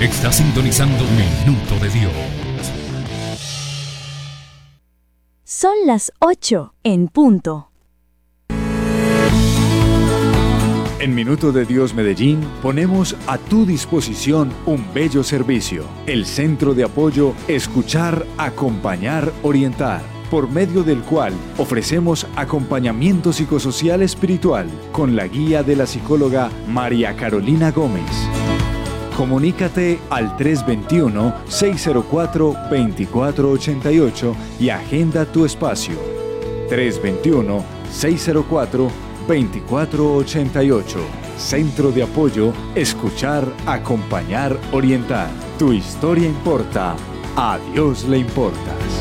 Está sintonizando Minuto de Dios. Son las 8 en punto. En Minuto de Dios Medellín ponemos a tu disposición un bello servicio, el Centro de Apoyo Escuchar, Acompañar, Orientar, por medio del cual ofrecemos acompañamiento psicosocial espiritual con la guía de la psicóloga María Carolina Gómez. Comunícate al 321-604-2488 y agenda tu espacio. 321-604-2488. Centro de Apoyo Escuchar, Acompañar, Orientar. Tu historia importa. A Dios le importas.